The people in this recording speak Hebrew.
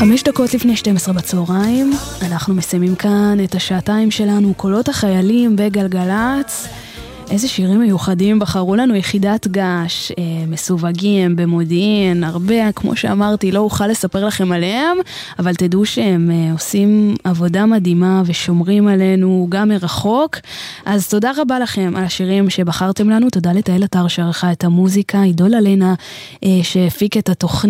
5 דקות לפני 12 בצהריים, אנחנו מסיימים כאן את השעתיים שלנו, קולות החיילים בגלגלץ. איזה שירים מיוחדים בחרו לנו, יחידת גש, מסווגים במודיעין, הרבה, כמו שאמרתי, לא אוכל לספר לכם עליהם, אבל תדעו שהם עושים עבודה מדהימה ושומרים עלינו גם מרחוק. אז תודה רבה לכם על השירים שבחרתם לנו, תודה לתהל אתר שערכה את המוזיקה, עידול אלנה שהפיק את התוכנית.